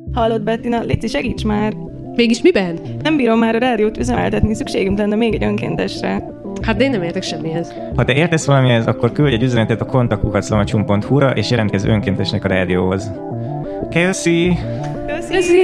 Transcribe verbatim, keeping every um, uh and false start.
Hallod, Bettina, léci, segíts már! Mégis miben? Nem bírom már a rádiót üzemeltetni, szükségünk lenne még egy önkéntesre. Hát de én nem értek semmihez. Ha te értesz valamihez, akkor küldj egy üzenetet a kontaktkukac lamacsum pont hu-ra, és jelentkezz önkéntesnek a rádióhoz. Köszi! Köszi!